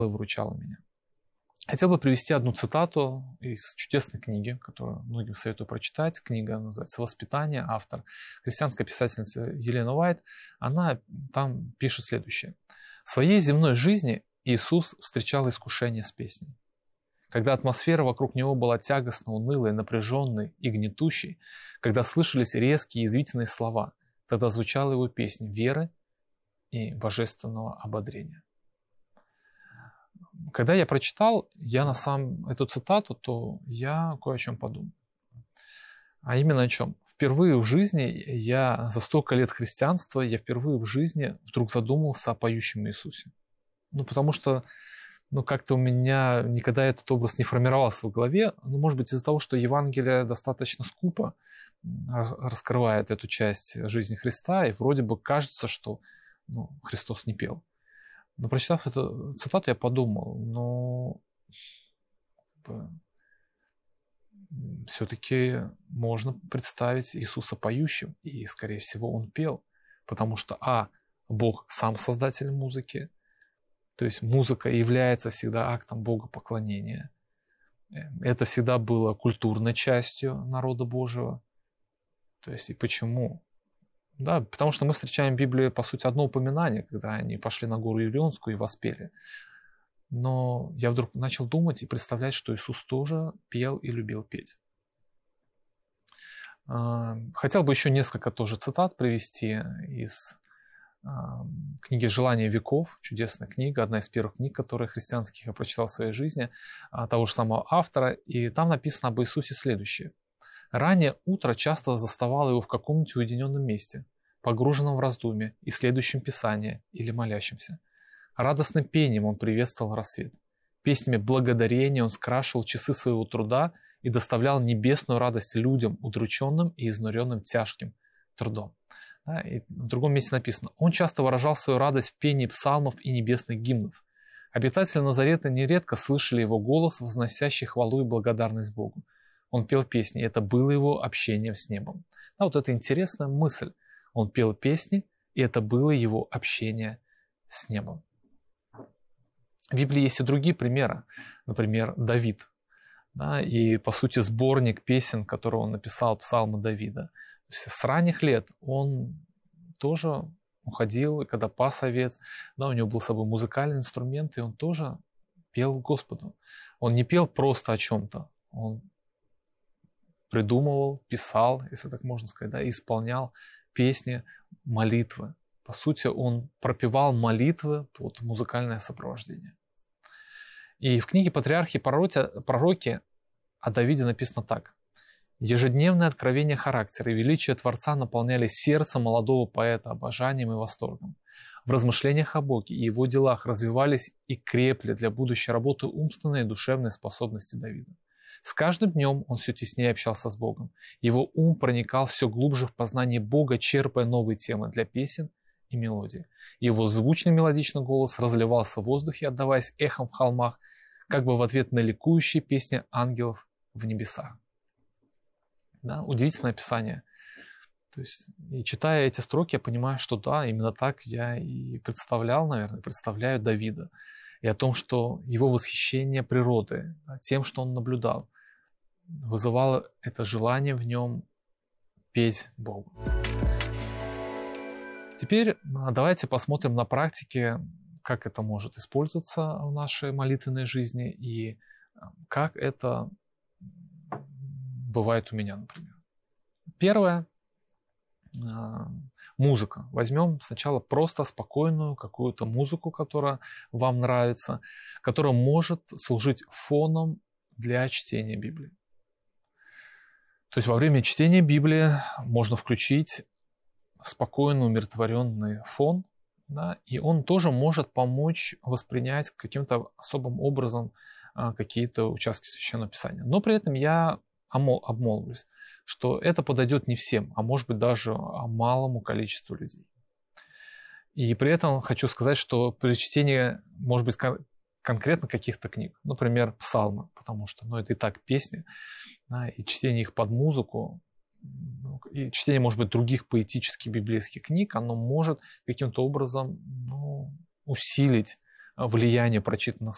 выручала меня. Хотел бы привести одну цитату из чудесной книги, которую многим советую прочитать. Книга называется «Воспитание», автор христианская писательница Елена Уайт. Она там пишет следующее. В своей земной жизни Иисус встречал искушение с песней. Когда атмосфера вокруг него была тягостно унылой, напряженной и гнетущей, когда слышались резкие язвительные слова, тогда звучала его песня веры и божественного ободрения. Когда я прочитал эту цитату, то я кое о чем подумал. А именно о чем? Впервые в жизни за столько лет христианства, я впервые в жизни вдруг задумался о поющем Иисусе. Потому что как-то у меня никогда этот образ не формировался в голове. Может быть, из-за того, что Евангелие достаточно скупо раскрывает эту часть жизни Христа, и вроде бы кажется, что Христос не пел. Но прочитав эту цитату, я подумал, все-таки можно представить Иисуса поющим, и, скорее всего, Он пел, потому что, Бог сам создатель музыки, то есть музыка является всегда актом богопоклонения. Это всегда было культурной частью народа Божьего. То есть и почему? Да, потому что мы встречаем в Библии, по сути, одно упоминание, когда они пошли на гору Елеонскую и воспели. Но я вдруг начал думать и представлять, что Иисус тоже пел и любил петь. Хотел бы еще несколько тоже цитат привести из книги «Желание веков», чудесная книга, одна из первых книг, которые христианских я прочитал в своей жизни, того же самого автора, и там написано об Иисусе следующее. «Раннее утро часто заставало его в каком-нибудь уединенном месте, погруженном в раздумье, исследующем Писание или молящимся. Радостным пением он приветствовал рассвет. Песнями благодарения он скрашивал часы своего труда и доставлял небесную радость людям, удрученным и изнуренным тяжким трудом». Да, и в другом месте написано, он часто выражал свою радость в пении псалмов и небесных гимнов. Обитатели Назарета нередко слышали его голос, возносящий хвалу и благодарность Богу. Он пел песни, и это было его общением с небом. Да, вот это интересная мысль. Он пел песни, и это было его общение с небом. В Библии есть и другие примеры. Например, Давид. Да, и, по сути, сборник песен, который он написал, псалмы Давида. С ранних лет он тоже уходил, и когда пас овец, да, у него был с собой музыкальный инструмент, и он тоже пел Господу. Он не пел просто о чем-то, он придумывал, писал, если так можно сказать, да, исполнял песни, молитвы. По сути, он пропевал молитвы под музыкальное сопровождение. И в книге «Патриархи и пророки» о Давиде написано так. Ежедневное откровение характера и величие Творца наполняли сердце молодого поэта обожанием и восторгом. В размышлениях о Боге и его делах развивались и крепли для будущей работы умственные и душевные способности Давида. С каждым днем он все теснее общался с Богом. Его ум проникал все глубже в познание Бога, черпая новые темы для песен и мелодий. Его звучный мелодичный голос разливался в воздухе, отдаваясь эхом в холмах, как бы в ответ на ликующие песни ангелов в небесах. Да, удивительное описание. То есть, и читая эти строки, я понимаю, что да, именно так я и представляю Давида. И о том, что его восхищение природой, тем, что он наблюдал, вызывало это желание в нем петь Богу. Теперь давайте посмотрим на практике, как это может использоваться в нашей молитвенной жизни и как это бывает у меня, например. Первое – музыка. Возьмем сначала просто спокойную какую-то музыку, которая вам нравится, которая может служить фоном для чтения Библии. То есть во время чтения Библии можно включить спокойный, умиротворенный фон, да, и он тоже может помочь воспринять каким-то особым образом какие-то участки Священного Писания. Но при этом я обмолвлюсь, что это подойдет не всем, а может быть даже малому количеству людей. И при этом хочу сказать, что при чтении, может быть, конкретно каких-то книг, например, псалмы, потому что это и так песни, да, и чтение их под музыку, и чтение, может быть, других поэтических библейских книг, оно может каким-то образом усилить влияние прочитанных